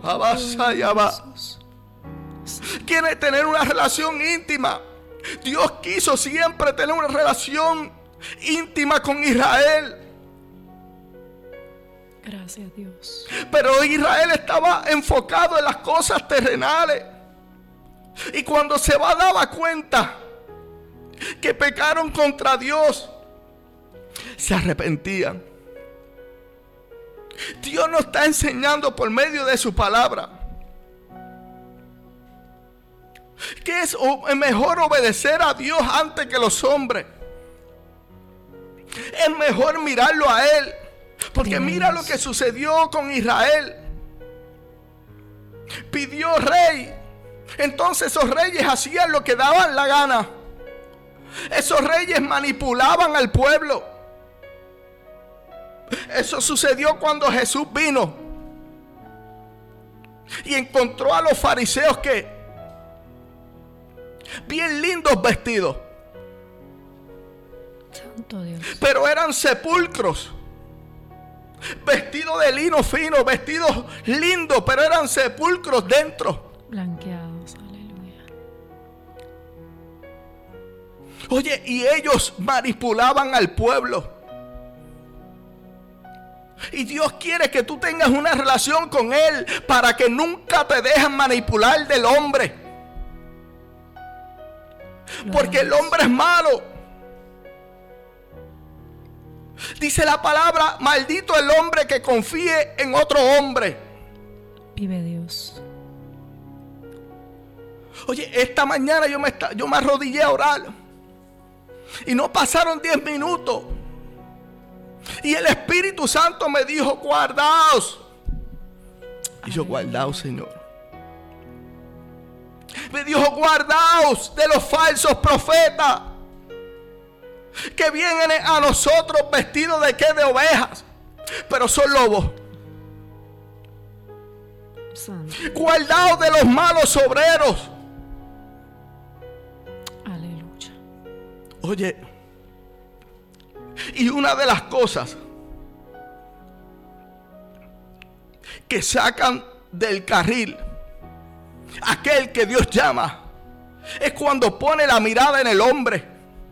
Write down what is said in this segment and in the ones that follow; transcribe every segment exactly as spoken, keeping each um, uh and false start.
Abasa y abasa. Quiere tener una relación íntima. Dios quiso siempre tener una relación íntima con Israel. Gracias, Dios. Pero Israel estaba enfocado en las cosas terrenales. Y cuando se va daba cuenta que pecaron contra Dios, se arrepentían. Dios nos está enseñando por medio de su palabra que es mejor obedecer a Dios antes que los hombres. Es mejor mirarlo a Él. Porque mira lo que sucedió con Israel. Pidió rey. Entonces esos reyes hacían lo que daban la gana. Esos reyes manipulaban al pueblo. Eso sucedió cuando Jesús vino y encontró a los fariseos que bien lindos vestidos, Santo Dios, pero eran sepulcros, vestidos de lino fino, vestidos lindos, pero eran sepulcros dentro. Blanqueados, aleluya. Oye, y ellos manipulaban al pueblo. Y Dios quiere que tú tengas una relación con Él para que nunca te dejes manipular del hombre. Porque el hombre es malo. Dice la palabra: maldito el hombre que confíe en otro hombre. Vive Dios. Oye, esta mañana yo me, yo me arrodillé a orar. Y no pasaron diez minutos. Y el Espíritu Santo me dijo: guardaos. Y yo: guardaos, Señor. Me dijo: guardaos de los falsos profetas que vienen a nosotros vestidos de qué, de ovejas, pero son lobos. Santo. Guardaos de los malos obreros. Aleluya. Oye, y una de las cosas que sacan del carril aquel que Dios llama es cuando pone la mirada en el hombre.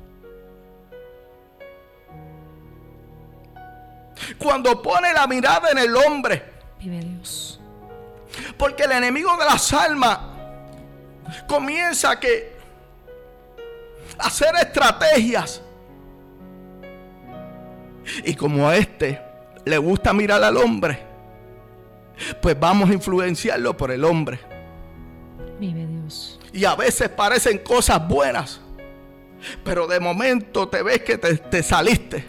Cuando pone la mirada en el hombre. Vive Dios. Porque el enemigo de las almas comienza a que a hacer estrategias. Y como a este le gusta mirar al hombre, pues vamos a influenciarlo por el hombre. Vive Dios. Y a veces parecen cosas buenas, pero de momento te ves que te, te saliste.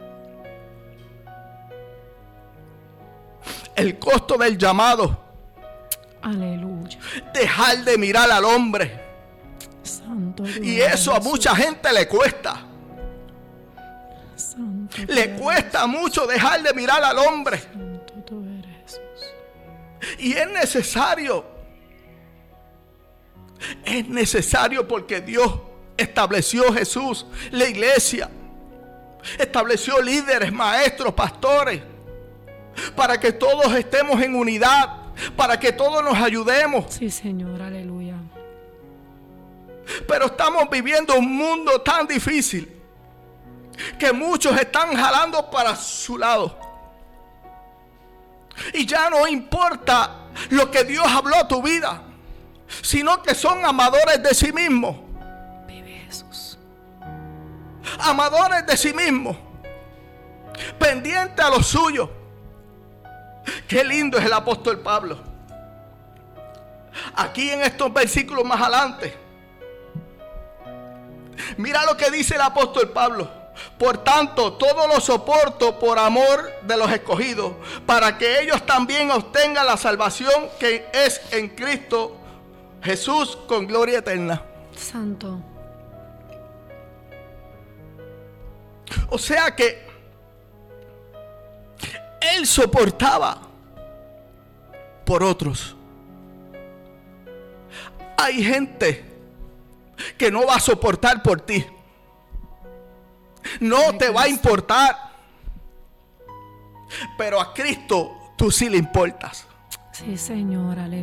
El costo del llamado. Aleluya. Dejar de mirar al hombre. Santo Dios. Y eso a mucha gente le cuesta. Santo Le Dios. cuesta mucho dejar de mirar al hombre. Santo tú eres, Jesús. Y es necesario. Es necesario porque Dios estableció, Jesús, la iglesia. Estableció líderes, maestros, pastores, para que todos estemos en unidad, para que todos nos ayudemos. Sí, Señor, aleluya. Pero estamos viviendo un mundo tan difícil que muchos están jalando para su lado. Y ya no importa lo que Dios habló a tu vida, sino que son amadores de sí mismos. Vive Jesús. Amadores de sí mismos, pendientes a lo suyo. Qué lindo es el apóstol Pablo. Aquí en estos versículos más adelante, mira lo que dice el apóstol Pablo: por tanto, todo lo soporto por amor de los escogidos, para que ellos también obtengan la salvación que es en Cristo Jesús con gloria eterna. Santo. O sea que él soportaba por otros. Hay gente que no va a soportar por ti. No te va a importar. Pero a Cristo tú sí le importas. Sí, Señor, aleluya.